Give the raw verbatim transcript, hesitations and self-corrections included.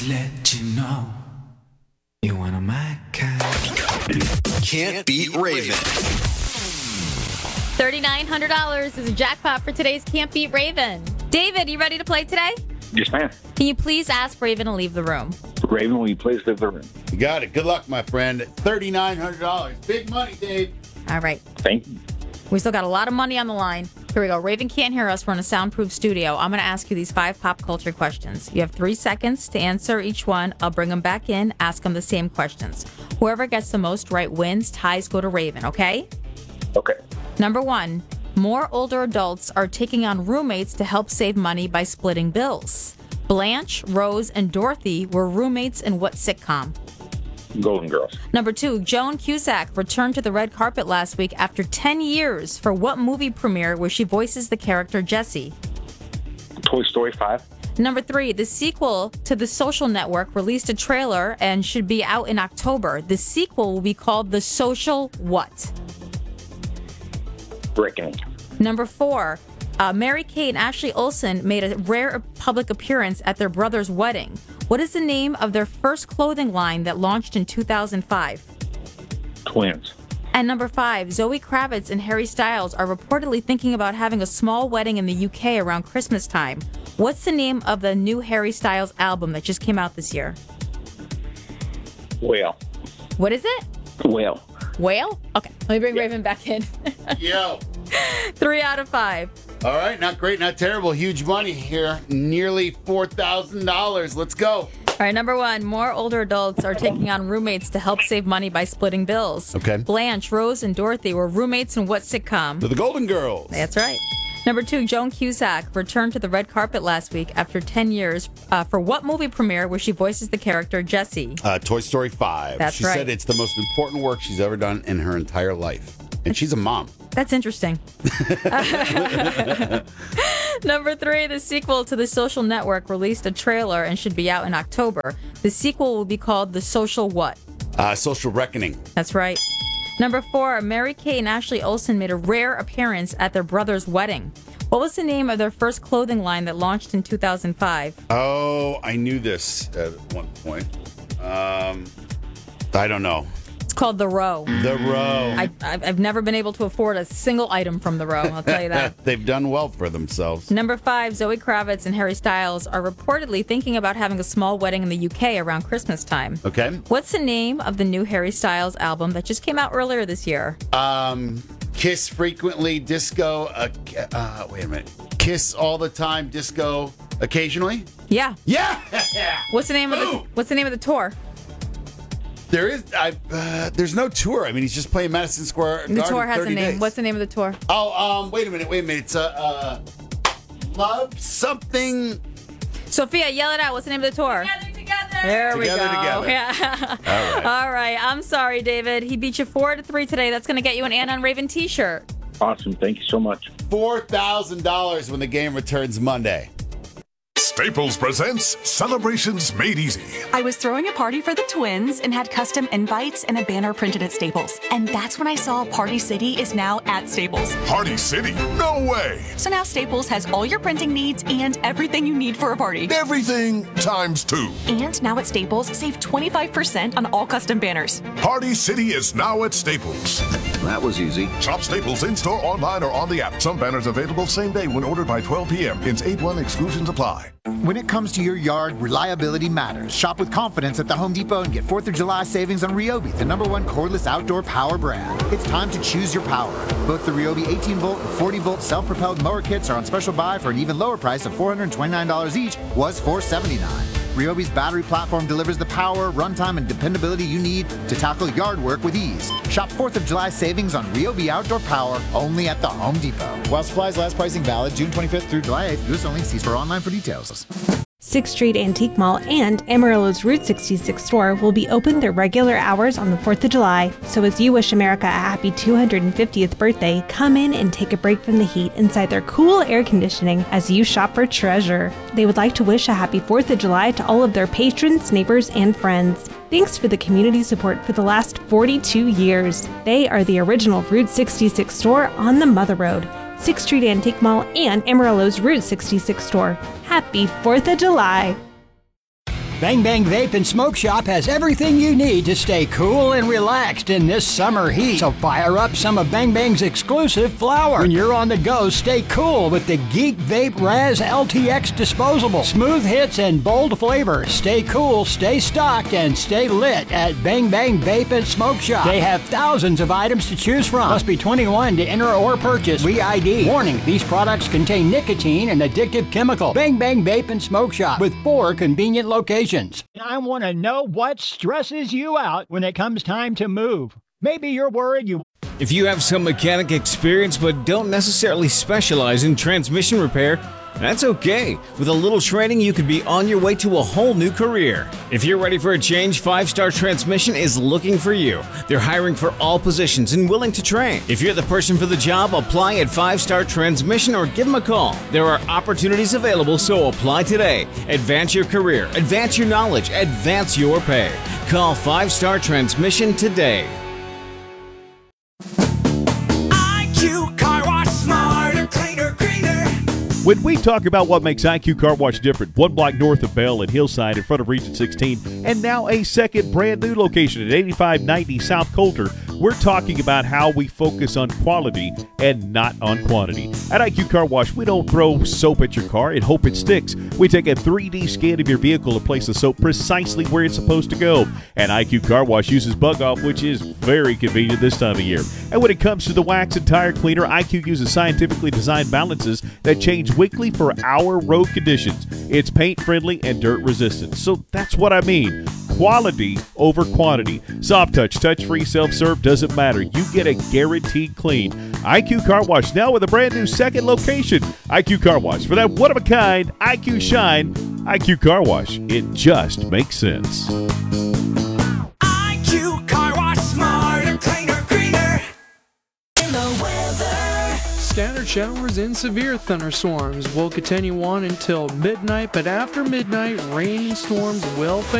just let you know you're one of my kind. Can't Beat Raven. three thousand nine hundred dollars is a jackpot for today's Can't Beat Raven. David, you ready to play today? Yes, ma'am. Can you please ask Raven to leave the room? Raven, will you please leave the room? You got it. Good luck, my friend. three thousand nine hundred dollars. Big money, Dave. All right. Thank you. We still got a lot of money on the line. Here we go. Raven can't hear us. We're in a soundproof studio. I'm going to ask you these five pop culture questions. You have three seconds to answer each one. I'll bring them back in, ask them the same questions. Whoever gets the most right wins. Ties go to Raven, okay? Okay. Number one, more older adults are taking on roommates to help save money by splitting bills. Blanche, Rose, and Dorothy were roommates in what sitcom? Golden Girls. Number two, Joan Cusack returned to the red carpet last week after ten years for what movie premiere where she voices the character Jessie? Toy Story five. Number three, the sequel to The Social Network released a trailer and should be out in October. The sequel will be called The Social what? Reckoning. Number four, uh, Mary-Kate and Ashley Olsen made a rare public appearance at their brother's wedding. What is the name of their first clothing line that launched in two thousand five? Twins. And number five, Zoe Kravitz and Harry Styles are reportedly thinking about having a small wedding in the U K around Christmas time. What's the name of the new Harry Styles album that just came out this year? Whale. What is it? Whale. Whale? Okay, let me bring yeah. Raven back in. Yo. Three out of five. All right, not great, not terrible. Huge money here. Nearly four thousand dollars. Let's go. All right, number one, more older adults are taking on roommates to help save money by splitting bills. Okay. Blanche, Rose, and Dorothy were roommates in what sitcom? The Golden Girls. That's right. Number two, Joan Cusack returned to the red carpet last week after ten years uh, for what movie premiere where she voices the character Jessie? Uh, Toy Story five. That's she right. said it's the most important work she's ever done in her entire life. And she's a mom. That's interesting. Number three, the sequel to The Social Network released a trailer and should be out in October. The sequel will be called The Social what? Uh, Social Reckoning. That's right. Number four, Mary-Kate and Ashley Olsen made a rare appearance at their brother's wedding. What was the name of their first clothing line that launched in two thousand five? Oh, I knew this at one point. Um, I don't know. It's called The Row. The Row. I, I've I've never been able to afford a single item from The Row, I'll tell you that. They've done well for themselves. Number five, Zoe Kravitz and Harry Styles are reportedly thinking about having a small wedding in the U K around Christmas time. Okay. What's the name of the new Harry Styles album that just came out earlier this year? Um, Kiss Frequently, Disco, uh, uh, wait a minute. Kiss All the Time, Disco Occasionally? Yeah. Yeah! What's the name of the Boom! What's the name of the tour? There is, I, uh, there's no tour. I mean, he's just playing Madison Square Garden. The tour has a name. days. What's the name of the tour? Oh, um, wait a minute, wait a minute. It's uh, uh, Love Something. Sophia, yell it out. What's the name of the tour? Together, together. There we Together, go. together. Yeah. All right. All right. I'm sorry, David. He beat you four to three today. That's going to get you an Anna and Raven T-shirt. Awesome. Thank you so much. four thousand dollars when the game returns Monday. Staples presents Celebrations Made Easy. I was throwing a party for the twins and had custom invites and a banner printed at Staples. And that's when I saw Party City is now at Staples. Party City? No way! So now Staples has all your printing needs and everything you need for a party. Everything times two. And now at Staples, save twenty-five percent on all custom banners. Party City is now at Staples. That was easy. Shop Staples in-store, online, or on the app. Some banners available same day when ordered by twelve p.m. Hence eight one exclusions apply. When it comes to your yard, reliability matters. Shop with confidence at the Home Depot and get fourth of July savings on Ryobi, the number one cordless outdoor power brand. It's time to choose your power. Both the Ryobi eighteen volt and forty volt self-propelled mower kits are on special buy for an even lower price of four hundred twenty-nine dollars each, was four hundred seventy-nine dollars. Ryobi's battery platform delivers the power, runtime, and dependability you need to tackle yard work with ease. Shop fourth of July savings on Ryobi outdoor power only at the Home Depot. While supplies last, pricing valid June twenty-fifth through July eighth. U S only. See store online for details. sixth Street Antique Mall and Amarillo's Route sixty-six store will be open their regular hours on the fourth of July. So as you wish America a happy two hundred fiftieth birthday, come in and take a break from the heat inside their cool air conditioning as you shop for treasure. They would like to wish a happy fourth of July to all of their patrons, neighbors, and friends. Thanks for the community support for the last forty-two years. They are the original Route sixty-six store on the Mother Road. sixth Street Antique Mall and Amarillo's Route sixty-six store. Happy fourth of July! Bang Bang Vape and Smoke Shop has everything you need to stay cool and relaxed in this summer heat. So fire up some of Bang Bang's exclusive flower. When you're on the go, stay cool with the Geek Vape Raz L T X disposable. Smooth hits and bold flavor. Stay cool, stay stocked, and stay lit at Bang Bang Vape and Smoke Shop. They have thousands of items to choose from. Must be twenty-one to enter or purchase. V I D. Warning, these products contain nicotine and addictive chemical. Bang Bang Vape and Smoke Shop with four convenient locations. I want to know what stresses you out when it comes time to move. Maybe you're worried you... If you have some mechanic experience but don't necessarily specialize in transmission repair, that's okay. With a little training, you could be on your way to a whole new career. If you're ready for a change, Five Star Transmission is looking for you. They're hiring for all positions and willing to train. If you're the person for the job, apply at Five Star Transmission or give them a call. There are opportunities available, so apply today. Advance your career, advance your knowledge, advance your pay. Call Five Star Transmission today. I Q Car Wash, smarter, cleaner, greener. When we talk about what makes I Q Car Wash different, one block north of Bell and Hillside in front of Region sixteen, and now a second brand new location at eighty-five ninety South Coulter, we're talking about how we focus on quality and not on quantity. At I Q Car Wash, we don't throw soap at your car and hope it sticks. We take a three D scan of your vehicle and place the soap precisely where it's supposed to go. And I Q Car Wash uses Bug Off, which is very convenient this time of year. And when it comes to the wax and tire cleaner, I Q uses scientifically designed balances that change weekly for our road conditions. It's paint friendly and dirt resistant. So that's what I mean. Quality over quantity. Soft touch, touch-free, self-serve, doesn't matter. You get a guaranteed clean. I Q Car Wash now with a brand new second location. I Q Car Wash. For that one-of-a-kind I Q shine, I Q Car Wash. It just makes sense. I Q Car Wash, smarter, cleaner, greener. In the weather. Scattered showers and severe thunderstorms will continue on until midnight, but after midnight, rain and storms will fade.